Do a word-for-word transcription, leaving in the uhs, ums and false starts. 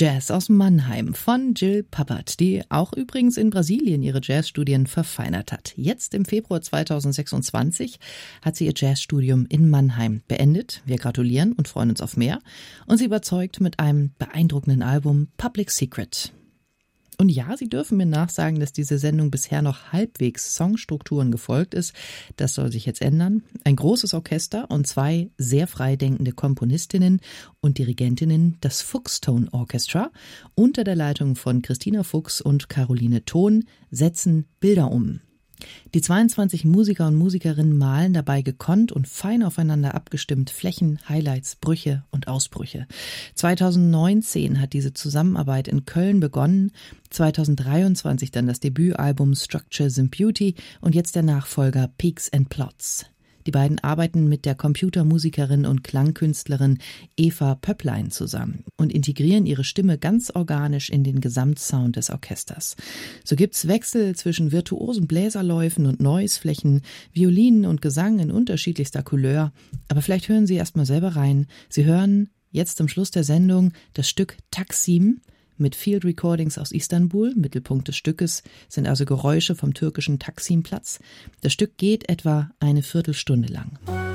Jazz aus Mannheim von Jill Pappert, die auch übrigens in Brasilien ihre Jazzstudien verfeinert hat. Jetzt im Februar zweitausendsechsundzwanzig hat sie ihr Jazzstudium in Mannheim beendet. Wir gratulieren und freuen uns auf mehr. Und sie überzeugt mit einem beeindruckenden Album Public Secret. Und ja, Sie dürfen mir nachsagen, dass diese Sendung bisher noch halbwegs Songstrukturen gefolgt ist. Das soll sich jetzt ändern. Ein großes Orchester und zwei sehr freidenkende Komponistinnen und Dirigentinnen, das Fuchs-Tone Orchestra, unter der Leitung von Christina Fuchs und Caroline Thon, setzen Bilder um. Die zweiundzwanzig Musiker und Musikerinnen malen dabei gekonnt und fein aufeinander abgestimmt Flächen, Highlights, Brüche und Ausbrüche. zweitausendneunzehn hat diese Zusammenarbeit in Köln begonnen, zweitausenddreiundzwanzig dann das Debütalbum Structures and Beauty und jetzt der Nachfolger Peaks and Plots. Die beiden arbeiten mit der Computermusikerin und Klangkünstlerin Eva Pöpplein zusammen und integrieren ihre Stimme ganz organisch in den Gesamtsound des Orchesters. So gibt's Wechsel zwischen virtuosen Bläserläufen und Noiseflächen, Violinen und Gesang in unterschiedlichster Couleur. Aber vielleicht hören Sie erst mal selber rein. Sie hören jetzt zum Schluss der Sendung das Stück Taksim mit Field Recordings aus Istanbul. Mittelpunkt des Stückes sind also Geräusche vom türkischen Taksimplatz. Das Stück geht etwa eine Viertelstunde lang.